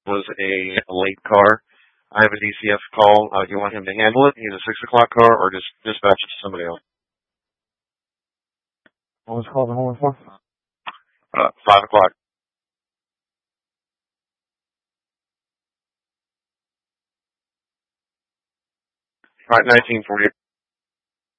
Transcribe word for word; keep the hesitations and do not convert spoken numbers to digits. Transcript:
was a late car. I have a D C F call. Uh, do you want him to handle it? He's a six o'clock car, or just dispatch it to somebody else? What was called the home for? Uh, five o'clock. All right, nineteen forty.